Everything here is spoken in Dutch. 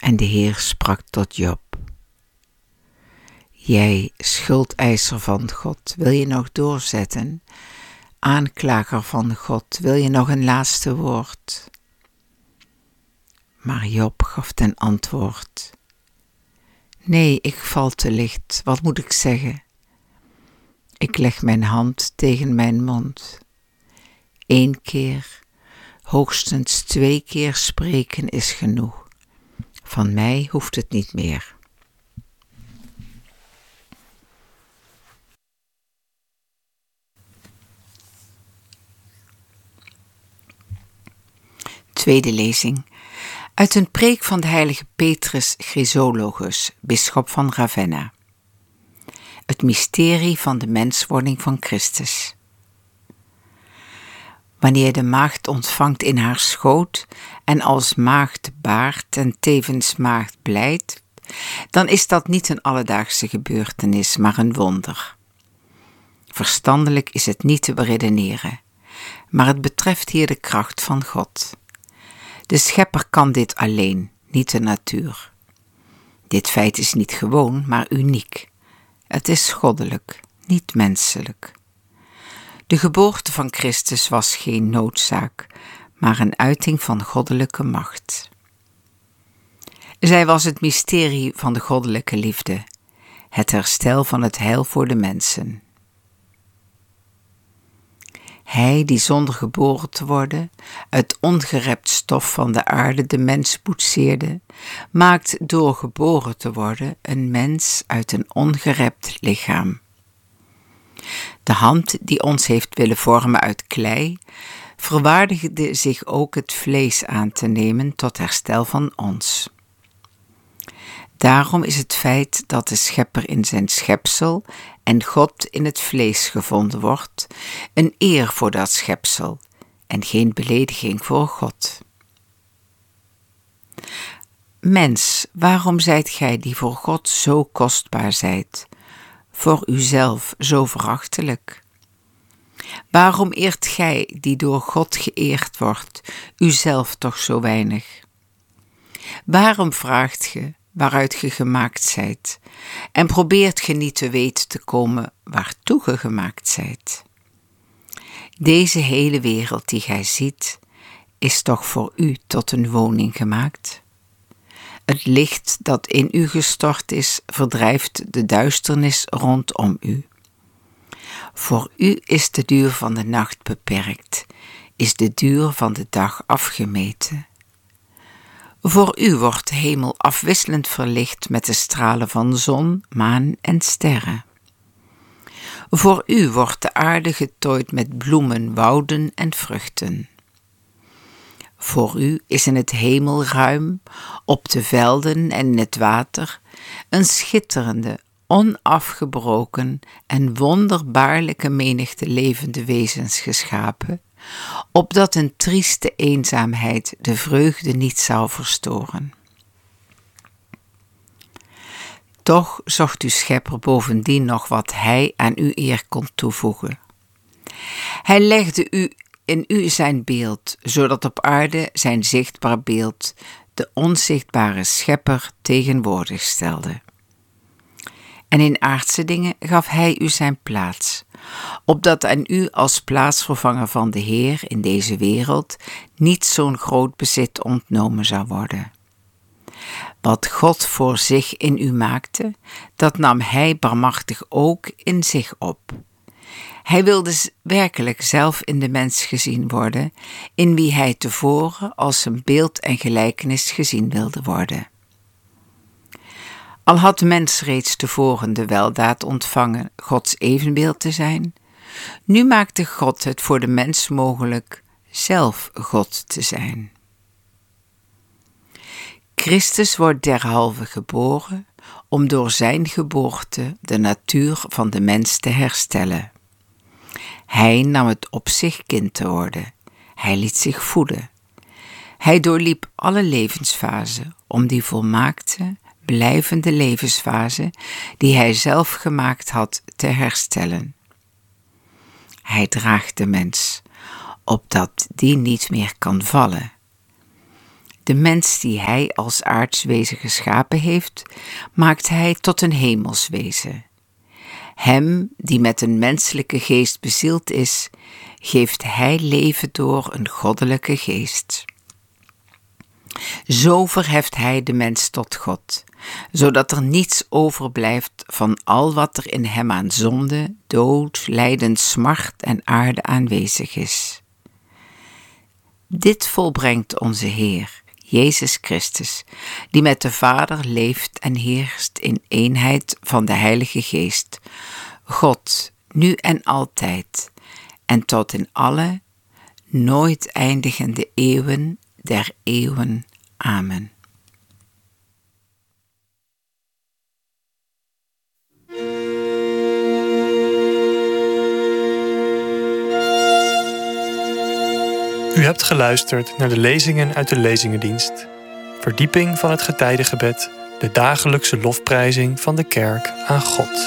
En de Heer sprak tot Job: Jij, schuldeiser van God, wil je nog doorzetten? Aanklager van God, wil je nog een laatste woord? Maar Job gaf ten antwoord: Nee, ik val te licht, wat moet ik zeggen? Ik leg mijn hand tegen mijn mond. 1 keer, hoogstens 2 keer spreken is genoeg. Van mij hoeft het niet meer. Tweede lezing uit een preek van de heilige Petrus Chrysologus, bisschop van Ravenna. Het mysterie van de menswording van Christus. Wanneer de maagd ontvangt in haar schoot en als maagd baart en tevens maagd blijdt, dan is dat niet een alledaagse gebeurtenis, maar een wonder. Verstandelijk is het niet te beredeneren, maar het betreft hier de kracht van God. De schepper kan dit alleen, niet de natuur. Dit feit is niet gewoon, maar uniek. Het is goddelijk, niet menselijk. De geboorte van Christus was geen noodzaak, maar een uiting van goddelijke macht. Zij was het mysterie van de goddelijke liefde, het herstel van het heil voor de mensen. Hij die zonder geboren te worden, uit ongerept stof van de aarde de mens boetseerde, maakt door geboren te worden een mens uit een ongerept lichaam. De hand die ons heeft willen vormen uit klei, verwaardigde zich ook het vlees aan te nemen tot herstel van ons. Daarom is het feit dat de schepper in zijn schepsel en God in het vlees gevonden wordt, een eer voor dat schepsel en geen belediging voor God. Mens, waarom zijt gij die voor God zo kostbaar zijt, voor uzelf zo verachtelijk? Waarom eert gij, die door God geëerd wordt, uzelf toch zo weinig? Waarom vraagt ge waaruit ge gemaakt zijt, en probeert ge niet te weten te komen waartoe ge gemaakt zijt? Deze hele wereld die gij ziet, is toch voor u tot een woning gemaakt? Het licht dat in u gestort is, verdrijft de duisternis rondom u. Voor u is de duur van de nacht beperkt, is de duur van de dag afgemeten. Voor u wordt de hemel afwisselend verlicht met de stralen van zon, maan en sterren. Voor u wordt de aarde getooid met bloemen, wouden en vruchten. Voor u is in het hemelruim, op de velden en in het water, een schitterende, onafgebroken en wonderbaarlijke menigte levende wezens geschapen, opdat een trieste eenzaamheid de vreugde niet zou verstoren. Toch zocht uw schepper bovendien nog wat hij aan uw eer kon toevoegen. Hij legde in u zijn beeld, zodat op aarde zijn zichtbaar beeld de onzichtbare schepper tegenwoordig stelde. En in aardse dingen gaf hij u zijn plaats, opdat aan u als plaatsvervanger van de Heer in deze wereld niet zo'n groot bezit ontnomen zou worden. Wat God voor zich in u maakte, dat nam hij barmachtig ook in zich op. Hij wilde werkelijk zelf in de mens gezien worden, in wie hij tevoren als een beeld en gelijkenis gezien wilde worden. Al had de mens reeds tevoren de weldaad ontvangen Gods evenbeeld te zijn, nu maakte God het voor de mens mogelijk zelf God te zijn. Christus wordt derhalve geboren om door zijn geboorte de natuur van de mens te herstellen. Hij nam het op zich kind te worden. Hij liet zich voeden. Hij doorliep alle levensfasen om die volmaakte, blijvende levensfase die hij zelf gemaakt had te herstellen. Hij draagt de mens, opdat die niet meer kan vallen. De mens die hij als aardswezen geschapen heeft, maakt hij tot een hemelswezen. Hem die met een menselijke geest bezield is, geeft hij leven door een goddelijke geest. Zo verheft hij de mens tot God, zodat er niets overblijft van al wat er in hem aan zonde, dood, lijden, smart en aarde aanwezig is. Dit volbrengt onze Heer, Jezus Christus, die met de Vader leeft en heerst in eenheid van de Heilige Geest, God, nu en altijd, en tot in alle, nooit eindigende eeuwen der eeuwen. Amen. U hebt geluisterd naar de lezingen uit de Lezingendienst. Verdieping van het getijdengebed, de dagelijkse lofprijzing van de kerk aan God.